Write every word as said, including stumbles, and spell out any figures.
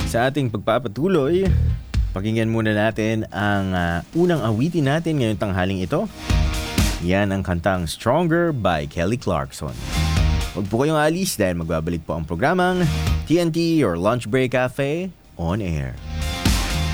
Sa ating pagpapatuloy, pakinggan muna natin ang uh, unang awitin natin ngayong tanghaling ito. Yan ang kantang Stronger by Kelly Clarkson. Huwag po kayong alis dahil magbabalik po ang programang T N T or Lunch Break Cafe on air.